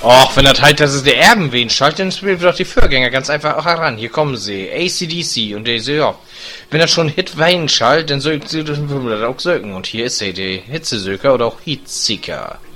Och, wenn das halt, dass es der Erben schaltet, dann spielen wir doch die Vorgänger ganz einfach auch heran. Hier kommen sie, AC/DC und der so, ja. Wenn das schon Hit Wein schaltet, dann soll sie das auch söken. Und hier ist sie, die Hitzesöker oder auch Heatseeker.